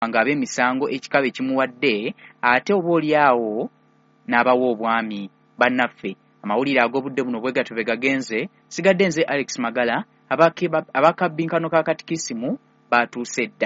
ngabe emisango ekikabe kimuwadde ate oboolyawo n'abawa obwami bannaffe amawulire ag'obudde buno bwe gatyo begagenze sigadde nze Alex Magala abakabbinkano ka katikisimu batuuse dda.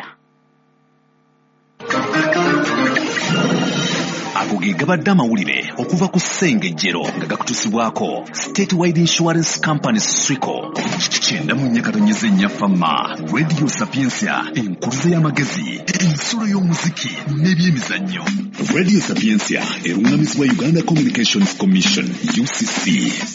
Ago ge gabadde amawulire okuva ku ssengejjero nga gakutusibwako Statewide Insurance Company Swico. Kyenda mu nnyakatonnyeze nnyafamma Radio Sapiensia enkuluze y'amagezi ensulo y'omuziki n'ebyemizannyo. Radio Sapiensia erungamizibwa Uganda Communications Commission UCC.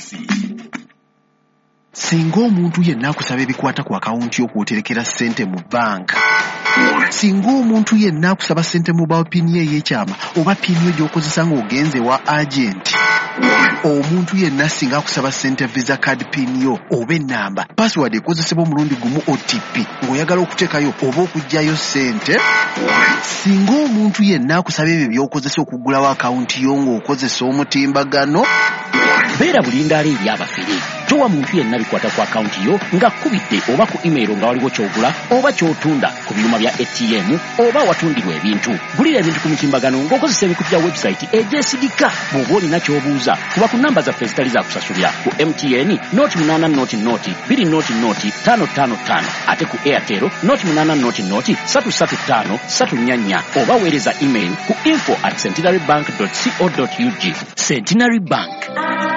Singa omuntu yenna akusaba ebikwata ku akawunti y'okwoterekera ssente mu banka, singa omuntu yenna akusaba ssente mu pini ey'ekyama oba pini gy'okozesa ng'ogenze wa agenti, omuntu yenna singa akusaba ssente visa card pin yo oba ennamba password ekozesebwa omulundi gumu OTP ng'oyagala okuteekayo oba okuggyayo ssente, singa omuntu yenna akusaba ebyo by'okozesa okugulawo akawunti yo ng'okozesa omutimbagano, beera bulindaala eri abafere. Towa muntu yenna bikwata ku akawunti yo nga kubidde oba ku email nga waliwo kyogula oba kyotunda ku byuma bya ATM oba watundirwa ebintu. Gulira ebintu ku mutimbagano ng'okozesa ebikutu bya website egyesigika. Bw'oba olina ky'obuuza kuba ku namba zaffe ezitali za kusasulira ku MTN noti 8 noti 2 noti 555 ate ku Airtel noti 8 noti 335 344 oba weereza email ku info@centenarybank.co.ug. Centenary Bank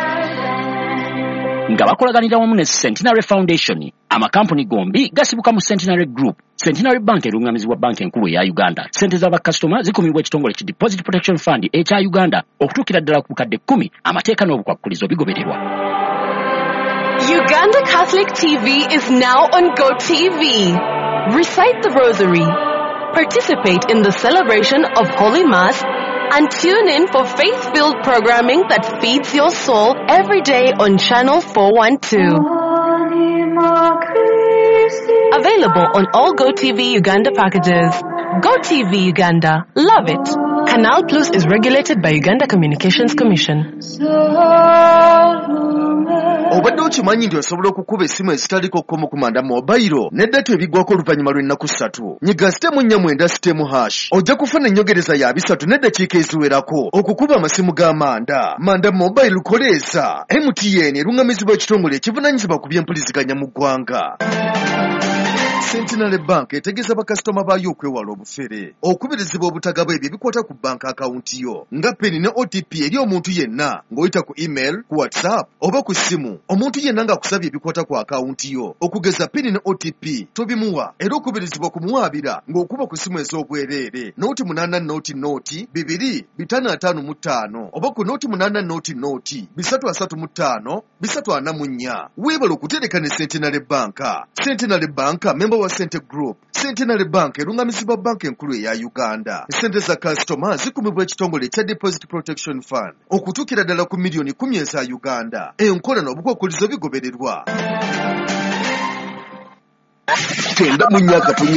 nga bakolaganira wamu ne Centenary Foundation, amakampuni gombi gasibuka mu Centenary Group. Centenary Bank erungamizibwa banka enkulu eya Uganda. Sente z'abakasitoma zikumibwa ekitongole ki Deposit Protection Fund ekya Uganda okutuukira ddala ku bukadde 10. Amateeka n'obukwakkulizo bigobererwa. Uganda Catholic TV is now on GoTV. Recite the Rosary, participate in the celebration of Holy Mass, and tune in for faith-filled programming that feeds your soul every day on Channel 412. Available on all GoTV Uganda packages. GoTV Uganda. Love it. Canal Plus is regulated by Uganda Communications Commission. Obadde okimanyi nti osobola okukuba essimu ezitaliko kkomo ku manda mobile n'eddata ebiggwako oluvannyuma lw'ennaku 3. Nyiga *4 ojja kufuna ennyogereza ya 3 n'eddakiika eziwerako okukuba amasimu g'amanda. Manda mobile koleeza. MTN erungamizibwa ekitongole ekivunaanyizibwa ku by'empuliziganya mu ggwanga. Centenary Bank etegeeza bakasitoma baayo okwewala obufere, okubirizibwa obutagaba ebyo bikwata ku banka akawunti yo nga peni ne OTP eri omuntu yenna ng'oyita ku email, ku WhatsApp oba ku ssimu. Omuntu yenna ng'akusabye ebikwata ku akawunti yo okugeza peni ne OTP tobimuwa, era okubirizibwa kumuwaabira ng'okuba ku ssimu ez'obwereere noti 8 noti 2 555 oba ku noti 8 noti 335 344. Weebala okutereka ne Centenary Bank. Centenary Bank member wa Cente Group. Centenary Bank erungamizibwa banka enkulu eya Uganda. Sente za kasitoma zikumibwa ekitongole kya Deposit Protection Fund okutuukira ddala ku miliyoni 10 eza Uganda. Enkola n'obukwakkulizo bigobererwa.